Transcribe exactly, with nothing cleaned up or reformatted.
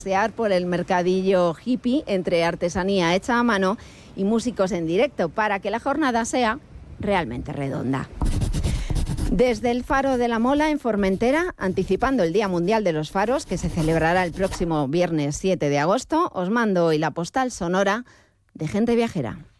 pasear por el mercadillo hippie entre artesanía hecha a mano y músicos en directo para que la jornada sea realmente redonda. Desde el Faro de la Mola en Formentera, anticipando el Día Mundial de los Faros, que se celebrará el próximo viernes siete de agosto, os mando hoy la postal sonora de Gente Viajera.